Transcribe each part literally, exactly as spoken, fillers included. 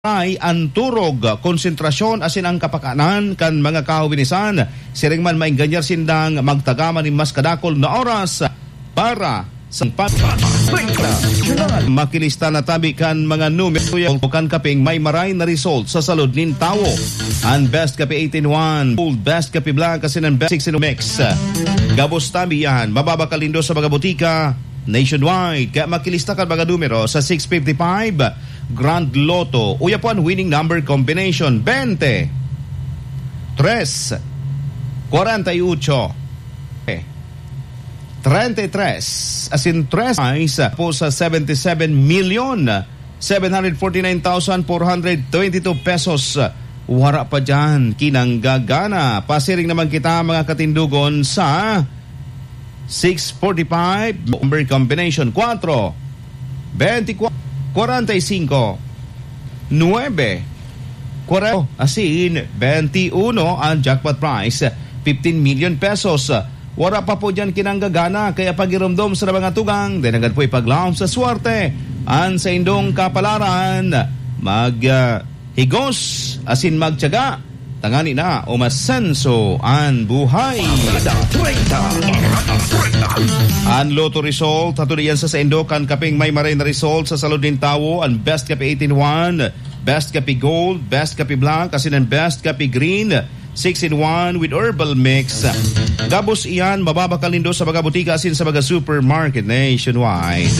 ay anturog konsentrasyon asin ang kapakanan kan mga kahubinisan siring man mainganyar sindang magtagaman ni mas kadakol na oras para sa makilista na tabi kan mga numero kan kaping may maray na result sa salud nin tawo ang best kapi eighteen one old best kapi black asin ang best sixteen mix gabos tabi yan mababakalindo sa mga butika nationwide. Kaya makilista ka mga numero sa six fifty-five Grand Lotto. Uyapuan winning number combination twenty, tres, forty-eight, thirty-three, as in tres po sa seventy-seven million seven hundred forty-nine thousand four hundred twenty-two pesos. Wara pa dyan, kinanggagana. Pasiring naman kita mga katindugon sa six forty-five number combination four, twenty-four, forty-five, nine, forty, asin twenty-one ang jackpot prize fifteen million pesos. Wala pa po dyan kinanggagana kaya pagirumdom sa mga tugang dinagan po ipaglaom sa swerte an sa indong kapalaran mag uh, higos asin magtiyaga tangani na umasenso an buhay. An Lotto result hatulian sa saindo kan kaping may maray na result sa salud din tawo ang best kapi eighteen one, best kapi gold, best kapi black asin ang best kapi green six in one with herbal mix. Gabos iyan mababakalindo sa mga butika asin sa mga supermarket nationwide.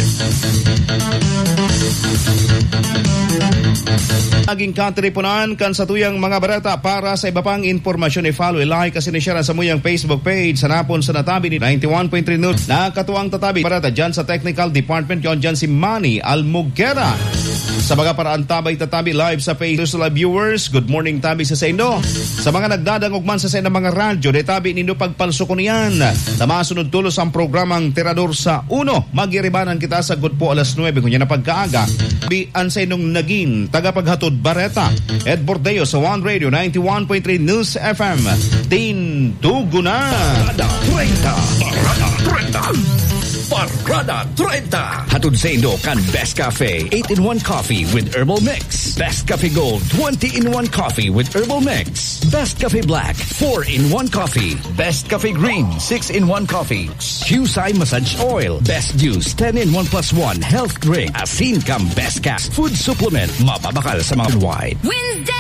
Aging kateleponan kan sa tuyang mga barata para sa iba pang informasyon i-follow, i-like kasi ni share sa muyang Facebook page sa napon sa natabi ni ninety-one point three News. Nakatuwang tatabi barata dyan sa technical department yon dyan si Manny Almugera. Sa mga paraan tabay tatabi live sa Facebook sa live viewers, good morning tabi sa saindo. Sa mga nagdadangog man sa saindo mga radyo, de tabi nindo pagpalso ko niyan. Tamasunod tulos ang programang Tirador sa Uno. Magiribanan kita sa good po alas nuwebe kunya na pagkaaga. Bian sa inong naging tagapaghatod Bareta Ed Bordeo sa One Radio ninety-one point three News F M. Tinduguna Parada thirty Parada thirty Parada thirty hatod sa indo kan Best Cafe eight in one coffee with herbal mix, Best Cafe Gold twenty in one coffee with herbal mix, Best Cafe Black four in one coffee, Best Cafe Green six in one coffee, Qsai Massage Oil, Best Juice ten in one plus one health drink, Asin Cam Best Cast food supplement mababakal sa mga wide. Wednesday